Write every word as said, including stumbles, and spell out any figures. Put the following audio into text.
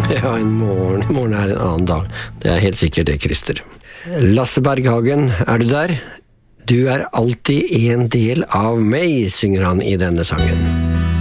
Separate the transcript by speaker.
Speaker 1: Ja, en morgen, morgen er en annen dag. Det er helt sikkert det, Christer. Lasse Berghagen, er du der? Du er alltid en del av meg, synger han i denne sangen.